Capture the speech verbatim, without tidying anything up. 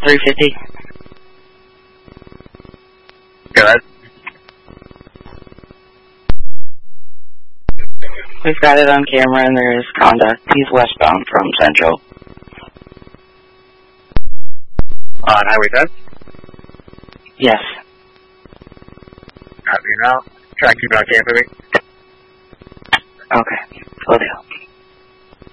three fifty. Go ahead. We've got it on camera and there is conduct. He's westbound from Central. On Highway ten? Yes. Copy now. Try to keep it on camera for me. Okay. Will do.